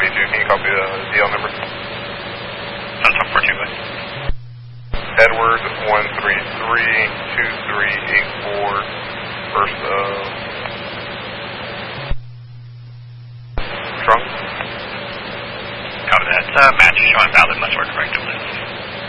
22, can you copy the DL number? That's up 42, bud. Edward 133-2384, first trunk. Copy that. Match is showing valid, must work correctly.